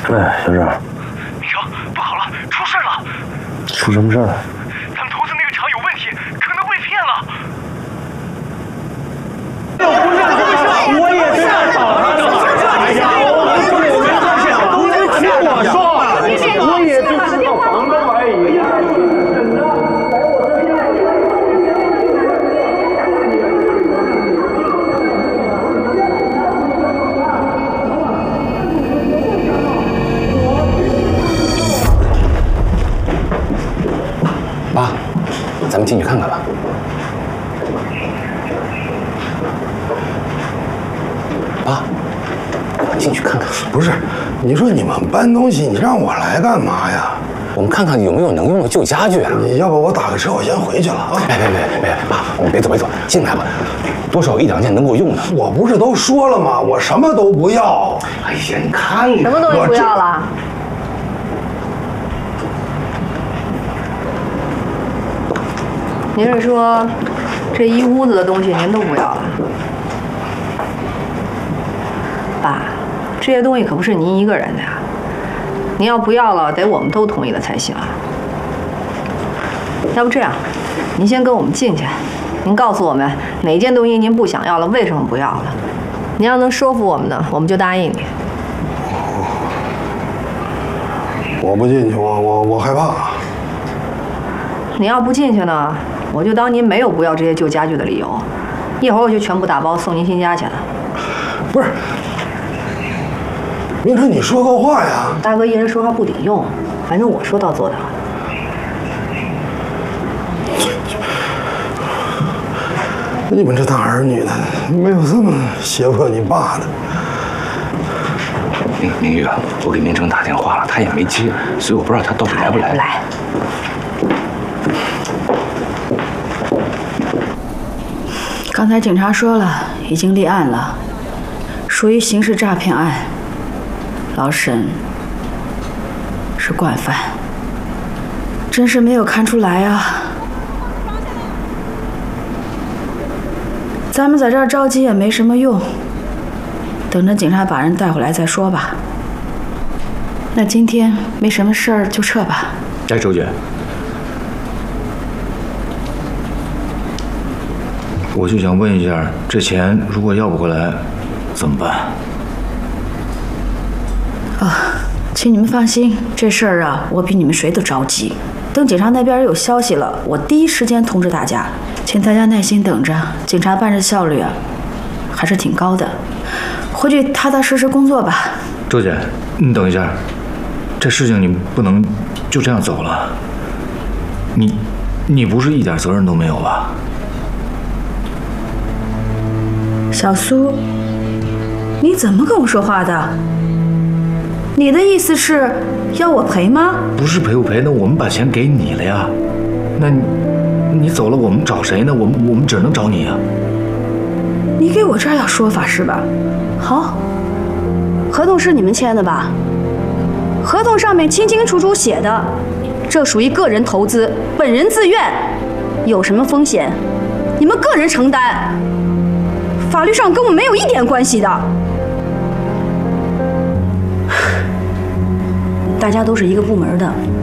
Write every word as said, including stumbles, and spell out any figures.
哎，小郑， 明成，不好了，出事了！ 出什么事儿了？ 咱们投资那个厂有问题，可能被骗了。 我也是在找他的。哎呀，我我没发现，你听我说，我也就是个房东而已。 爸，咱们进去看看吧。爸，进去看看。 不是，你说你们搬东西，你让我来干嘛呀？ 我们看看有没有能用的旧家具啊。 你要不我打个车，我先回去了啊。 别别别别，爸，我们别走别走，进来吧，多少有一两件能够用的。 我不是都说了吗？我什么都不要。 哎呀，你看看， 什么东西不要了？ 您是说，这一屋子的东西您都不要了？爸，这些东西可不是您一个人的呀。您要不要了，得我们都同意了才行。要不这样，您先跟我们进去，您告诉我们哪件东西您不想要了，为什么不要了？您要能说服我们呢，我们就答应你。 我不进去，我我我害怕。 您要不进去呢？ 我就当您没有不要这些旧家具的理由，一会儿我就全部打包送您新家去了。 不是，明成，你说个话呀！ 大哥一人说话不顶用，反正我说到做到。 你们这大儿女的，没有这么胁迫你爸的。 明明玉啊，我给明成打电话了，他也没接，所以我不知道他到底来不来。 来。 刚才警察说了，已经立案了，属于刑事诈骗案。老沈是惯犯，真是没有看出来啊！咱们在这儿着急也没什么用，等着警察把人带回来再说吧。那今天没什么事儿就撤吧。 哎，周姐。 我就想问一下，这钱如果要不回来，怎么办？ 啊，请你们放心，这事儿啊，我比你们谁都着急。等警察那边有消息了，我第一时间通知大家，请大家耐心等着。警察办事效率啊，还是挺高的。回去踏踏实实工作吧。 周姐，你等一下，这事情你不能就这样走了。你，你不是一点责任都没有吧？ 小苏，你怎么跟我说话的？你的意思是要我赔吗？ 不是赔不赔，那我们把钱给你了呀。那你，你走了，我们找谁呢？我们我们只能找你呀。 你给我这儿要说法是吧？好，合同是你们签的吧？合同上面清清楚楚写的，这属于个人投资，本人自愿，有什么风险，你们个人承担。 法律上跟我没有一点关系的，大家都是一个部门的，